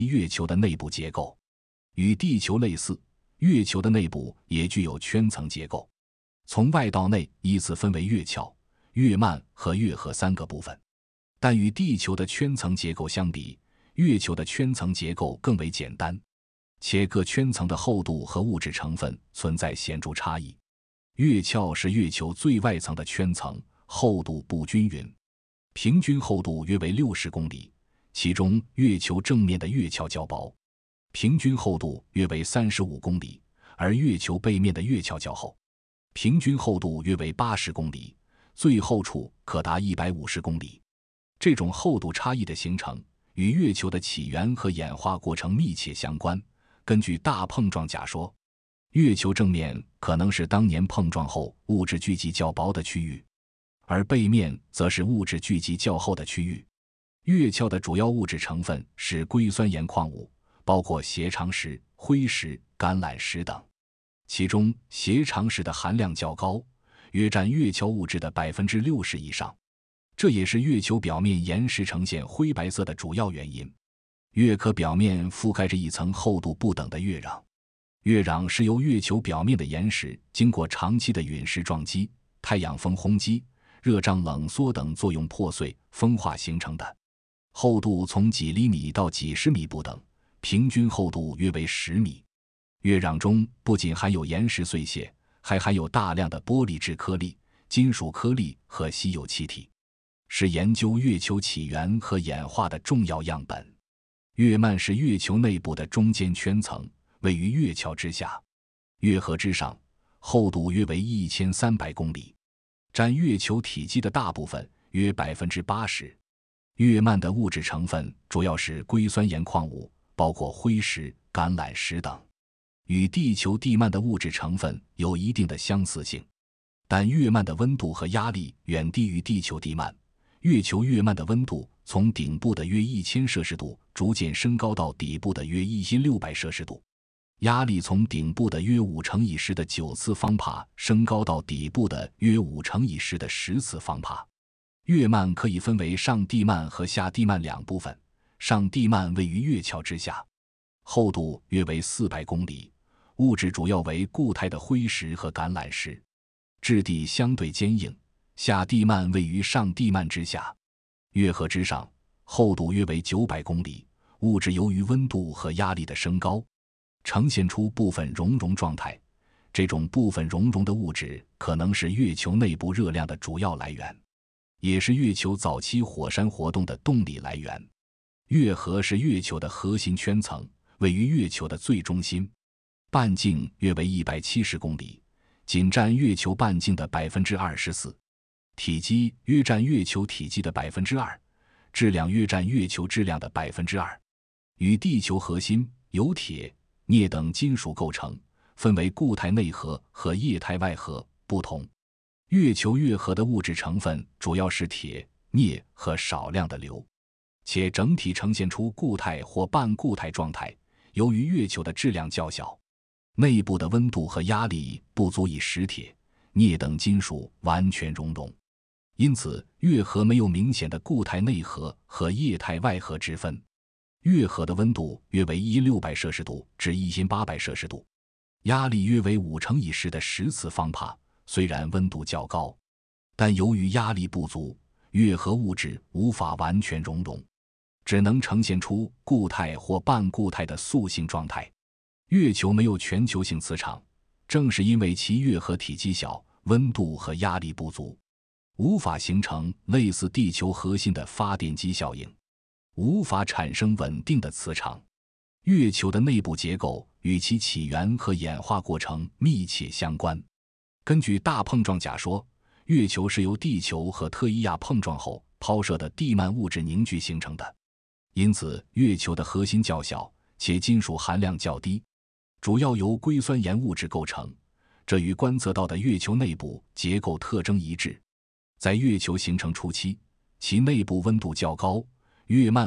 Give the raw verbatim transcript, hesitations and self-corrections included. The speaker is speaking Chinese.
月球的内部结构。与地球类似，月球的内部也具有圈层结构。从外到内依次分为月壳、月幔和月核三个部分。但与地球的圈层结构相比，月球的圈层结构更为简单，且各圈层的厚度和物质成分存在显著差异。月壳是月球最外层的圈层，厚度不均匀，平均厚度约为六十公里，其中月球正面的月壳较薄，平均厚度约为三十五公里，而月球背面的月壳较厚，平均厚度约为八十公里，最厚处可达一百五十公里。这种厚度差异的形成与月球的起源和演化过程密切相关。根据大碰撞假说，月球正面可能是当年碰撞后物质聚集较薄的区域，而背面则是物质聚集较厚的区域。月壳的主要物质成分是硅酸盐矿物，包括斜长石、灰石、橄榄石等，其中斜长石的含量较高，约占月球物质的 百分之六十 以上。这也是月球表面岩石呈现灰白色的主要原因。月壳表面覆盖着一层厚度不等的月壤，月壤是由月球表面的岩石经过长期的陨石撞击、太阳风轰击、热胀冷缩等作用破碎风化形成的，厚度从几厘米到几十米不等，平均厚度约为十米。月壤中不仅含有岩石碎屑，还含有大量的玻璃质颗粒、金属颗粒和稀有气体，是研究月球起源和演化的重要样本。月幔是月球内部的中间圈层，位于月壳之下，月核之上，厚度约为一千三百公里，占月球体积的大部分，约 百分之八十。 月幔的物质成分主要是硅酸盐矿物，包括灰石、橄榄石等，与地球地幔的物质成分有一定的相似性，但月幔的温度和压力远低于地球地幔。月球月幔的温度从顶部的约一千摄氏度逐渐升高到底部的约一千六百摄氏度，压力从顶部的约五乘以十的九次方帕升高到底部的约五乘以十的十次方帕。月幔可以分为上地幔和下地幔两部分，上地幔位于月壳之下，厚度约为四百公里，物质主要为固态的灰石和橄榄石，质地相对坚硬。下地幔位于上地幔之下，月核之上，厚度约为九百公里，物质由于温度和压力的升高，呈现出部分熔融状态。这种部分熔融的物质可能是月球内部热量的主要来源，也是月球早期火山活动的动力来源。月核是月球的核心圈层，位于月球的最中心，半径约为一百七十公里，仅占月球半径的 百分之二十四。体积约占月球体积的 百分之二， 质量约占月球质量的 百分之二。 与地球核心由铁、镍等金属构成，分为固态内核和液态外核不同。月球月核的物质成分主要是铁、镍和少量的硫，且整体呈现出固态或半固态状态。由于月球的质量较小，内部的温度和压力不足以使铁、镍等金属完全熔融，因此月核没有明显的固态内核和液态外核之分。月核的温度约为一千六百摄氏度至一千八百摄氏度，压力约为五乘以十的十次方帕。虽然温度较高，但由于压力不足，月核物质无法完全熔融，只能呈现出固态或半固态的塑性状态。月球没有全球性磁场，正是因为其月核体积小，温度和压力不足，无法形成类似地球核心的发电机效应，无法产生稳定的磁场。月球的内部结构与其起源和演化过程密切相关。根据大碰撞假说，月球是由地球和特伊亚碰撞后抛射的地幔物质凝聚形成的，因此月球的核心较小，且金属含量较低，主要由硅酸盐物质构成，这与观测到的月球内部结构特征一致。在月球形成初期，其内部温度较高，月幔